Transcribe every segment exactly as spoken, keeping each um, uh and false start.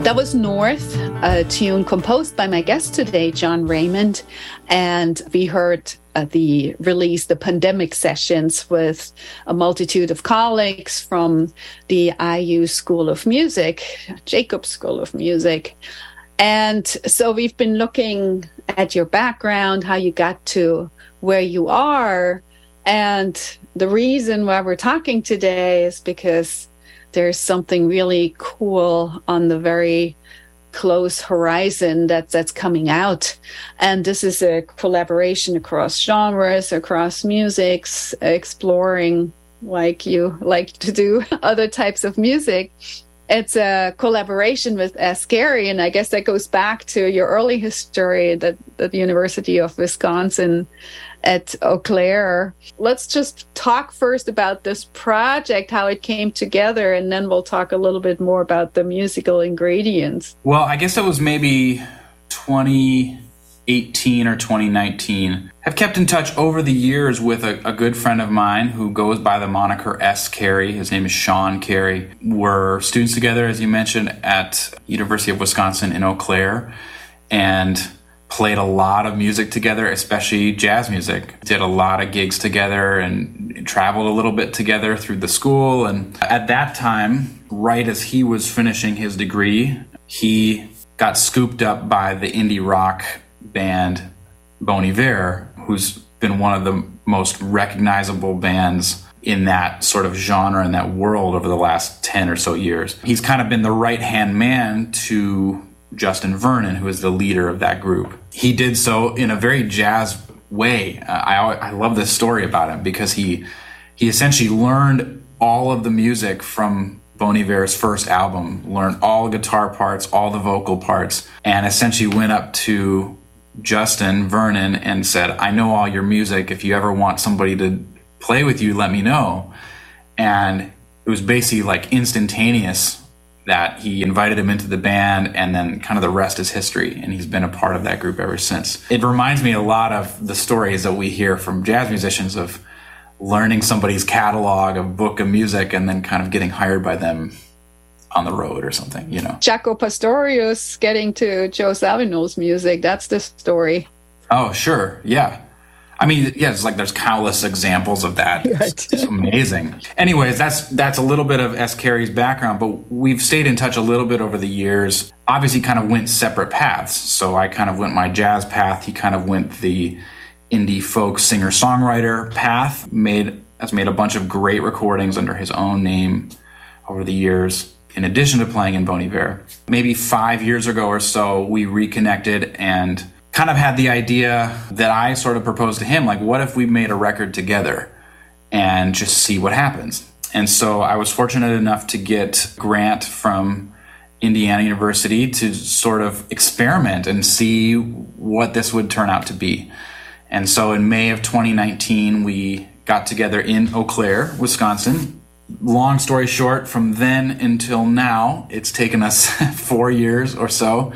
That was North, a tune composed by my guest today, John Raymond. And we heard uh, the release, the pandemic sessions with a multitude of colleagues from the I U School of Music, Jacobs School of Music. And so we've been looking at your background, how you got to where you are. And the reason why we're talking today is because there's something really cool on the very close horizon that, that's coming out. And this is a collaboration across genres, across musics, exploring, like you like to do, other types of music. It's a collaboration with S. Carey, and I guess that goes back to your early history at, at the University of Wisconsin at Eau Claire. Let's just talk first about this project, how it came together, and then we'll talk a little bit more about the musical ingredients. Well, I guess it was maybe twenty eighteen or twenty nineteen. I've kept in touch over the years with a, a good friend of mine who goes by the moniker S. Carey. His name is Sean Carey. We're students together, as you mentioned, at University of Wisconsin in Eau Claire, and played a lot of music together, especially jazz music. Did a lot of gigs together and traveled a little bit together through the school. And at that time, right as he was finishing his degree, he got scooped up by the indie rock band Bon Iver, who's been one of the most recognizable bands in that sort of genre, in that world over the last ten or so years. He's kind of been the right-hand man to Justin Vernon, who is the leader of that group. He did so in a very jazz way. Uh, I I love this story about him because he he essentially learned all of the music from Bon Iver's first album, learned all the guitar parts, all the vocal parts, and essentially went up to Justin Vernon and said, I know all your music. If you ever want somebody to play with you, let me know. And it was basically like instantaneous that he invited him into the band, and then kind of the rest is history. And he's been a part of that group ever since. It reminds me a lot of the stories that we hear from jazz musicians of learning somebody's catalog, a book of music, and then kind of getting hired by them on the road or something, you know. Jaco Pastorius getting to Joe Zawinul's music, that's the story. Oh, sure, yeah. I mean, yeah, it's like there's countless examples of that. It's, it's amazing. Anyways, that's that's a little bit of S. Carey's background, but we've stayed in touch a little bit over the years. Obviously, kind of went separate paths. So I kind of went my jazz path. He kind of went the indie folk singer-songwriter path. Made has made a bunch of great recordings under his own name over the years, in addition to playing in Bon Iver. Maybe five years ago or so, we reconnected and kind of had the idea that I sort of proposed to him, like, what if we made a record together and just see what happens? And so I was fortunate enough to get a grant from Indiana University to sort of experiment and see what this would turn out to be. And so in May of twenty nineteen, we got together in Eau Claire, Wisconsin. Long story short, from then until now, it's taken us four years or so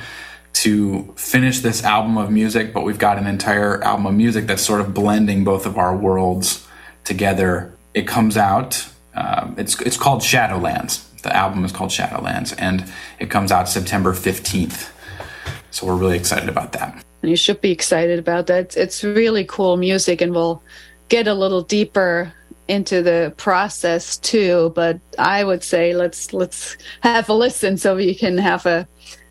to finish this album of music, but we've got an entire album of music that's sort of blending both of our worlds together. It comes out, um, it's it's called Shadowlands. The album is called Shadowlands, and it comes out September fifteenth. So we're really excited about that. You should be excited about that. It's really cool music, and we'll get a little deeper into the process too, but I would say let's let's have a listen so we can have a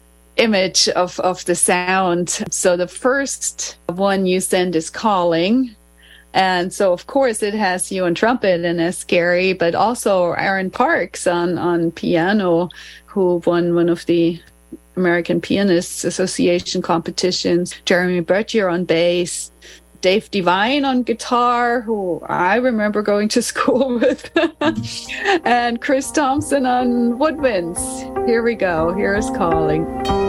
image of, of the sound. So the first one you send is Calling. And so, of course, it has you on trumpet and S. Carey, but also Aaron Parks on, on piano, who won one of the American Pianists Association competitions. Jeremy Bertier on bass. Dave Devine on guitar, who I remember going to school with. And Chris Thompson on woodwinds. Here we go. Here is Calling.